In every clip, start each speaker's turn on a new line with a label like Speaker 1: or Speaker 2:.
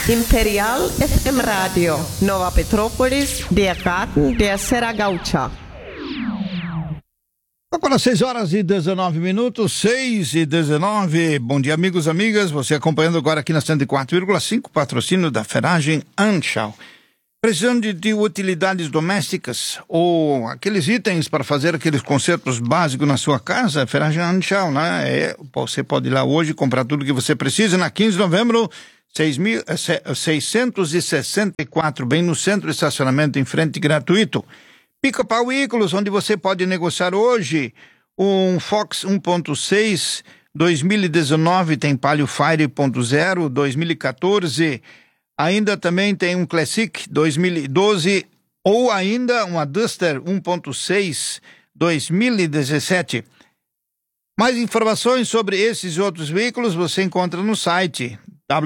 Speaker 1: Imperial FM Radio, Nova Petrópolis, der Garten der Serra Gaúcha.
Speaker 2: Agora 6h19, 6h19. Bom dia, amigos, amigas. Você acompanhando agora aqui na 104,5, patrocínio da Ferragem Anschau. Precisando de utilidades domésticas ou aqueles itens para fazer aqueles consertos básicos na sua casa, Ferragem Anschau, né? Você pode ir lá hoje comprar tudo que você precisa na 15 de novembro, 664, bem no centro de estacionamento, em frente, gratuito. Pica-Pau Veículos, onde você pode negociar hoje um Fox 1.6 2019, tem Palio Fire 1.0 2014, ainda também tem um Classic 2012 ou ainda uma Duster 1.6 2017. Mais informações sobre esses e outros veículos você encontra no site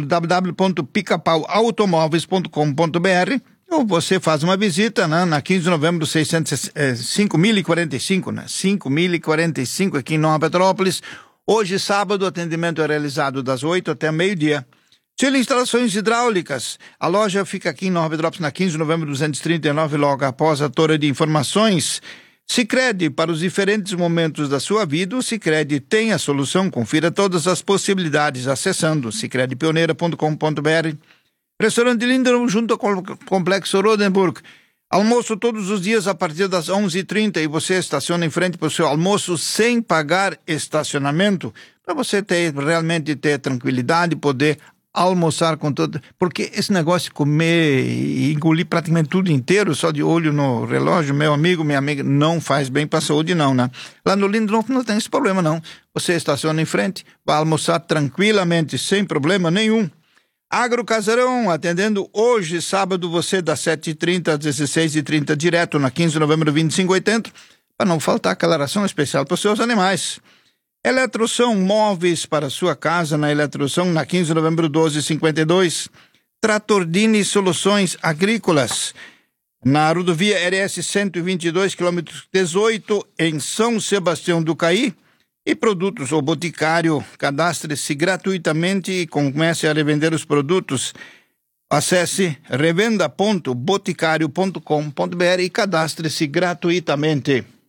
Speaker 2: www.picapauautomóveis.com.br ou você faz uma visita, né, na 15 de novembro, 5.045, né? 5.045 aqui em Nova Petrópolis. Hoje, sábado, o atendimento é realizado das 8 até meio-dia. Chile Instalações Hidráulicas. A loja fica aqui em Nova Petrópolis, na 15 de novembro, 239, logo após a Torre de Informações. Sicredi, para os diferentes momentos da sua vida, o Sicredi tem a solução. Confira todas as possibilidades acessando sicredipioneira.com.br. Restaurante Lindelof, junto ao Complexo Rodenburg. Almoço todos os dias a partir das 11h30 e você estaciona em frente para o seu almoço sem pagar estacionamento, para você realmente ter tranquilidade, poder almoçar com todo... Porque esse negócio de comer e engolir praticamente tudo inteiro, só de olho no relógio, meu amigo, minha amiga, não faz bem para a saúde não, né? Lá no Lindelof não tem esse problema não. Você estaciona em frente, vai almoçar tranquilamente, sem problema nenhum. Agro Casarão, atendendo hoje, sábado, você das 7h30 às 16h30, direto na 15 de novembro, 2580, para não faltar aquela ração especial para os seus animais. Eletroção, móveis para sua casa na Eletroção, na 15 de novembro, 12h52. Tratordini Soluções Agrícolas, na rodovia RS 122, quilômetro 18, em São Sebastião do Caí. E produtos, o Boticário, cadastre-se gratuitamente e comece a revender os produtos. Acesse revenda.boticário.com.br e cadastre-se gratuitamente.